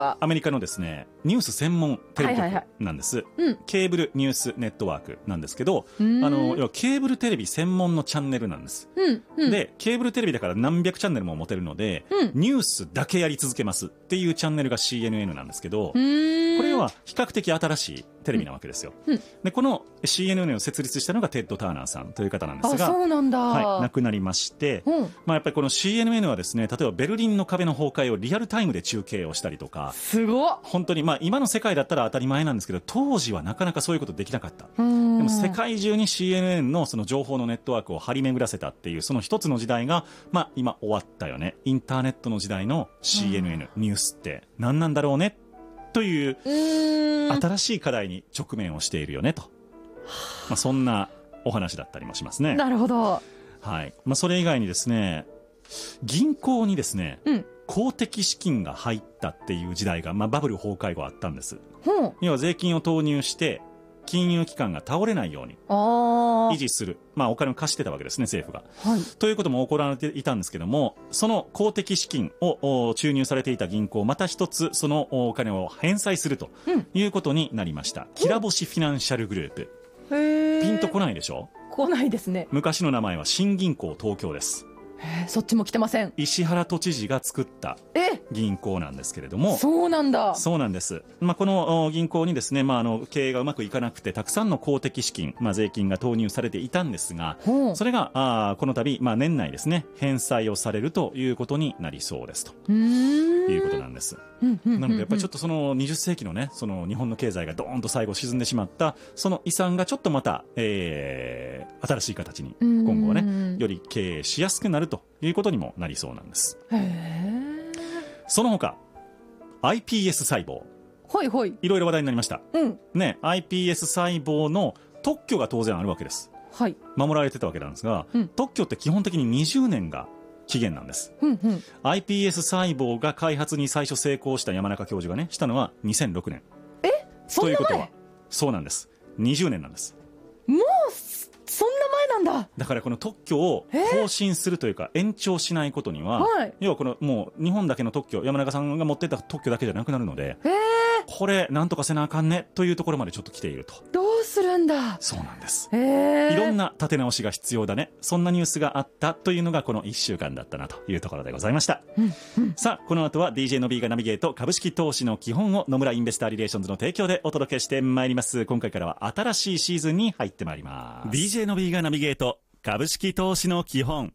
アメリカのですね、ニュース専門テレビ局なんです。ケーブルニュースネットワークなんですけど、要はケーブルテレビ専門のチャンネルなんです。で、ケーブルテレビだから何百チャンネルも持てるので、ニュースだけやり続けますっていうチャンネルが CNN なんですけど、これは比較的新しいテレビなわけですよ。で、この CNN を設立したのがテッド・ターナーさんという方なんですが、 そうなんだ。 はい、亡くなりまして、やっぱりこの CNN はですね、例えばベルリンの壁の崩壊をリアルタイムで中継をしたりとか、 すごっ。 本当に今の世界だったら当たり前なんですけど、当時はなかなかそういうことできなかった。でも世界中に CNN のその情報のネットワークを張り巡らせたっていうその一つの時代が、今終わったよね。インターネットの時代の CNN ニュースって何なんだろうねという新しい課題に直面をしているよねと、そんなお話だったりもしますね。 なるほど。 はい。それ以外にですね、銀行にですね、公的資金が入ったっていう時代が、バブル崩壊後あったんです。要は税金を投入して金融機関が倒れないように維持する、お金を貸してたわけですね、政府が、ということも行われていたんですけども、その公的資金を注入されていた銀行、また一つそのお金を返済するということになりました。きらぼしフィナンシャルグループ。ピンとこないでしょ？ 来ないですね。 昔の名前は新銀行東京です。 そっちも来てません。 石原都知事が作った銀行なんですけれども。 そうなんだ。 そうなんです。この銀行にですね、経営がうまくいかなくてたくさんの公的資金、税金が投入されていたんですが、それがこの度、年内ですね、返済をされるということになりそうですということなんです。なのでやっぱりちょっとその20世紀のね、その日本の経済がドーンと最後沈んでしまったその遺産がちょっとまた、新しい形に今後はね、より経営しやすくなるということにもなりそうなんです。その他 iPS 細胞、いろいろ話題になりました、iPS 細胞の特許が当然あるわけです、守られてたわけなんですが、特許って基本的に20年が期限なんです、iPS 細胞が開発に最初成功した山中教授がねしたのは2006年。 そんな前？ ということはそうなんです、20年なんです。 もうそんな前なんだ。 だからこの特許を更新するというか延長しないことには、要はこのもう日本だけの特許、山中さんが持ってた特許だけじゃなくなるので、これなんとかせなあかんねというところまでちょっと来ていると。 どうするんだ。 そうなんです、いろんな立て直しが必要だね、そんなニュースがあったというのがこの1週間だったなというところでございました、さあこの後は DJ の B がナビゲート、株式投資の基本を野村インベスターリレーションズの提供でお届けしてまいります。今回からは新しいシーズンに入ってまいります。 DJ の B がナビゲート、株式投資の基本。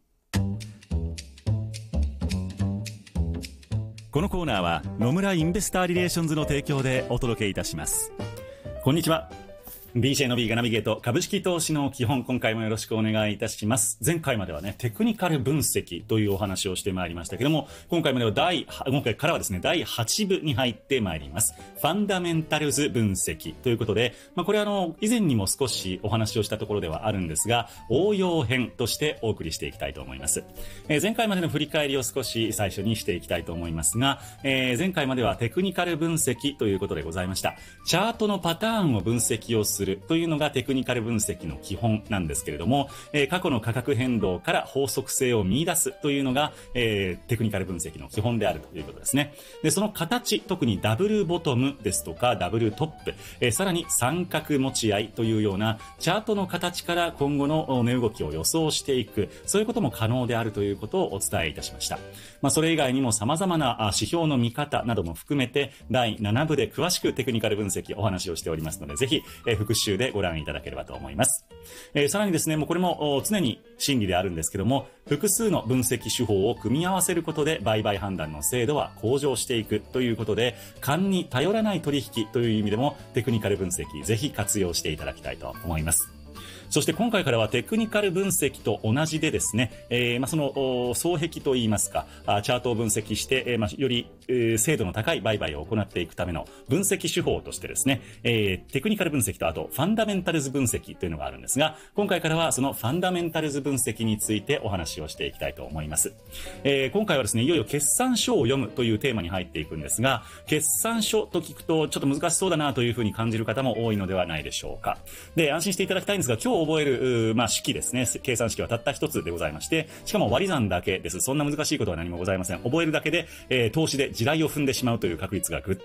このコーナーは野村インベスターリレーションズの提供でお届けいたします。こんにちは、 DJ の B がナビゲート、株式投資の基本、今回もよろしくお願いいたします。前回まではね、テクニカル分析というお話をしてまいりましたけども、今回からはですね、第8部に入ってまいります。ファンダメンタルズ分析ということで、これは以前にも少しお話をしたところではあるんですが、応用編としてお送りしていきたいと思います。前回までの振り返りを少し最初にしていきたいと思いますが、前回まではテクニカル分析ということでございました。チャートのパターンを分析をするというのがテクニカル分析の基本なんですけれども、過去の価格変動から法則性を見出すというのが、テクニカル分析の基本であるということですね。で、その形、特にダブルボトムですとかダブルトップ、さらに三角持ち合いというようなチャートの形から今後の値動きを予想していく、そういうことも可能であるということをお伝えいたしました。それ以外にも様々な指標の見方なども含めて第7部で詳しくテクニカル分析お話をしておりますので、ぜひ、復習でご覧いただければと思います。さらにですね、もうこれも常に真理であるんですけども、複数の分析手法を組み合わせることで売買判断の精度は向上していくということで、勘に頼らない取引という意味でもテクニカル分析ぜひ活用していただきたいと思います。そして今回からはテクニカル分析と同じでですね、その双璧といいますか、チャートを分析して、より、精度の高い売買を行っていくための分析手法としてですね、テクニカル分析とあとファンダメンタルズ分析というのがあるんですが、今回からはそのファンダメンタルズ分析についてお話をしていきたいと思います。今回はですね、いよいよ決算書を読むというテーマに入っていくんですが、決算書と聞くとちょっと難しそうだなというふうに感じる方も多いのではないでしょうか。で、安心していただきたいんですが、今日覚える、式ですね、計算式はたった一つでございまして、しかも割り算だけです。そんな難しいことは何もございません。覚えるだけで、投資で地雷を踏んでしまうという確率がぐっ